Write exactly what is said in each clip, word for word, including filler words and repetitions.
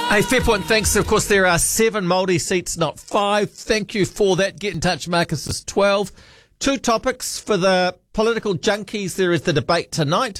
Hey, fair point, thanks. Of course, there are seven Māori seats, not five. Thank you for that. Get in touch, Marcus is twelve. Two topics for the political junkies. There is the debate tonight.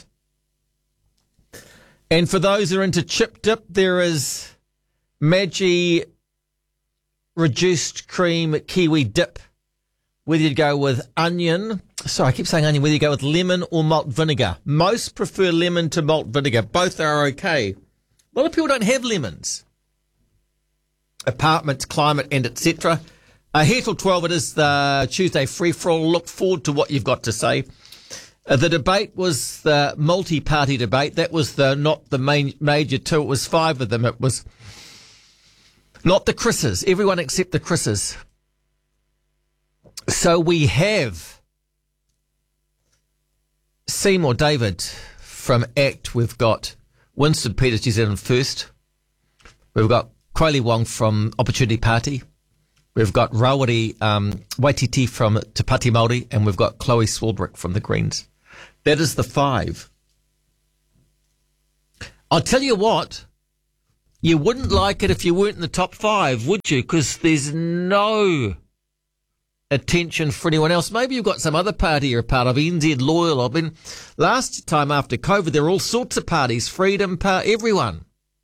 And for those who are into chip dip, there is Maggi reduced cream kiwi dip. Whether you go with onion, sorry, I keep saying onion, whether you go with lemon or malt vinegar. Most prefer lemon to malt vinegar. Both are okay. A lot of people don't have lemons. Apartments, climate, and et cetera. Uh, here till twelve, it is the Tuesday free-for-all. Look forward to what you've got to say. Uh, the debate was the multi-party debate. That was the not the main major two. It was five of them. It was not the Chris's. Everyone except the Chris's. So we have Seymour David from ACT. We've got Winston Peters, New Zealand First. We've got Crowley Wong from Opportunity Party. We've got Rawiri um, Waititi from Te Pāti Māori, and we've got Chloe Swarbrick from the Greens. That is the five. I'll tell you what, you wouldn't like it if you weren't in the top five, would you? Because there's no attention for anyone else. Maybe you've got some other party you're a part of, N Z Loyal. I've been last time after COVID, there were all sorts of parties, Freedom, par- everyone.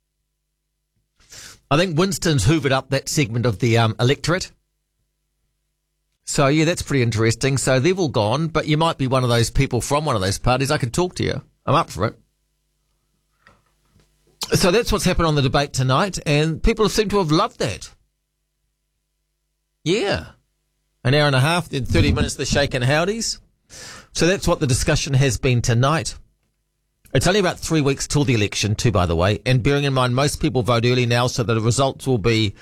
I think Winston's hoovered up that segment of the um, electorate. So, yeah, that's pretty interesting. So they've all gone, but you might be one of those people from one of those parties. I can talk to you. I'm up for it. So that's what's happened on the debate tonight, and people seem to have loved that. Yeah. An hour and a half, then thirty minutes, the shake and howdies. So that's what the discussion has been tonight. It's only about three weeks till the election too, by the way. And bearing in mind, most people vote early now, so that the results will be,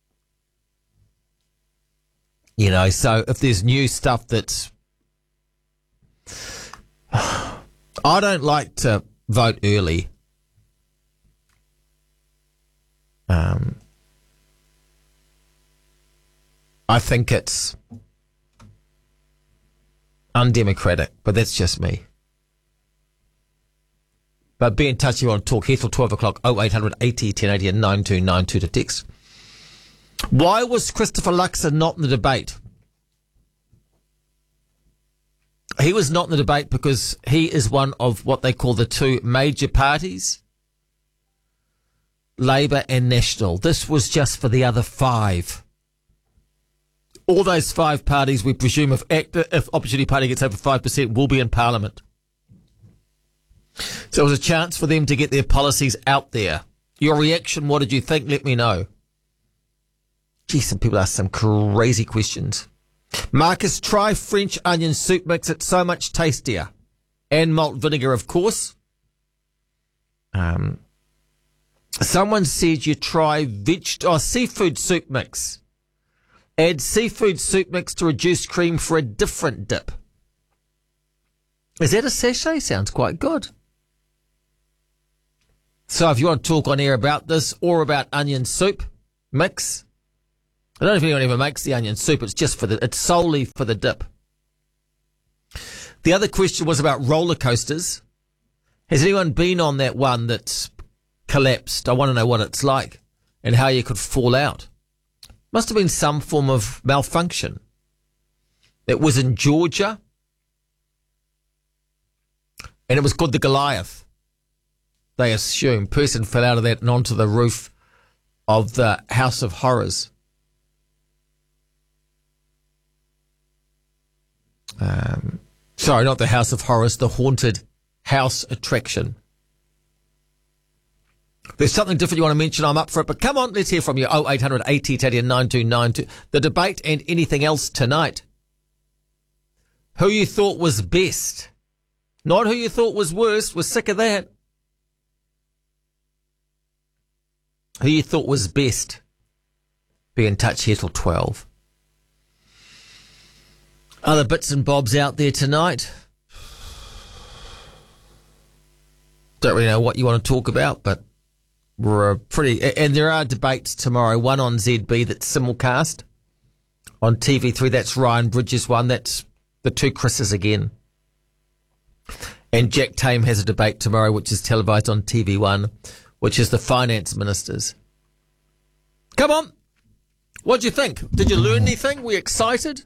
you know, so if there's new stuff that's, I don't like to vote early. Um, I think it's undemocratic, but that's just me. But be in touch if you want to talk here till twelve o'clock, oh eight hundred eighty ten eighty and nine two nine two to text. Why was Christopher Luxon not in the debate? He was not in the debate because he is one of what they call the two major parties, Labour and National. This was just for the other five. All those five parties, we presume, if ACT, if Opportunity Party gets over five percent, will be in Parliament. So it was a chance for them to get their policies out there. Your reaction, what did you think? Let me know. Gee, some people ask some crazy questions. Marcus, try French onion soup mix. It's so much tastier. And malt vinegar, of course. Um, someone said you try veg- oh, seafood soup mix. Add seafood soup mix to reduced cream for a different dip. Is that a sachet? Sounds quite good. So if you want to talk on air about this or about onion soup mix, I don't know if anyone ever makes the onion soup. It's just for the, it's solely for the dip. The other question was about roller coasters. Has anyone been on that one that's collapsed? I want to know what it's like and how you could fall out. Must have been some form of malfunction. It was in Georgia. And it was called the Goliath. They assume person fell out of that and onto the roof of the House of Horrors. Um, sorry, not the House of Horrors, the haunted house attraction. If there's something different you want to mention, I'm up for it. But come on, let's hear from you. oh eight hundred eighty eighty and nine two nine two. The debate and anything else tonight. Who you thought was best. Not who you thought was worst. We're sick of that. Who you thought was best. Be in touch here till twelve. Other bits and bobs out there tonight. Don't really know what you want to talk about, but we're pretty... And there are debates tomorrow. One on Z B that's simulcast. On T V three, that's Ryan Bridges one. That's the two Chris's again. And Jack Tame has a debate tomorrow, which is televised on T V one, which is the finance ministers. Come on. What do you think? Did you learn anything? Were you excited?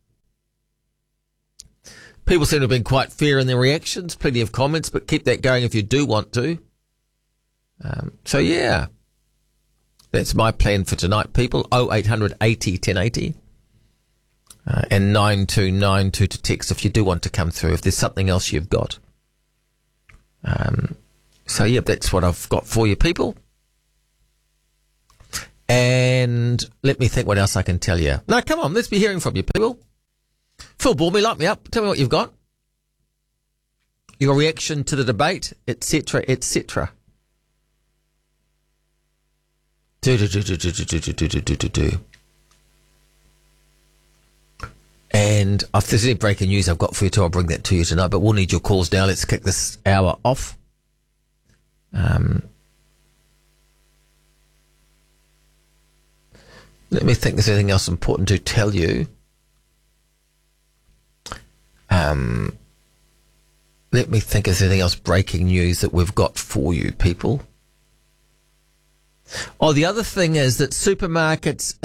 People seem to have been quite fair in their reactions. Plenty of comments, but keep that going if you do want to. Um, so, yeah. That's my plan for tonight, people. oh eight hundred eighty ten eighty. Uh, and nine two nine two to text if you do want to come through, if there's something else you've got. Um, so, yeah, that's what I've got for you, people. And let me think what else I can tell you. No, come on, let's be hearing from you, people. Phil Bormy, light me up. Tell me what you've got. Your reaction to the debate, et cetera, et cetera. Do, do, do, do, do, do, do, do, do, do, do. And if there's any breaking news I've got for you too, I'll bring that to you tonight. But we'll need your calls now. Let's kick this hour off. Um, let me think. There's anything else important to tell you. Um, let me think. Is there anything else breaking news that we've got for you, people? Oh, the other thing is that supermarkets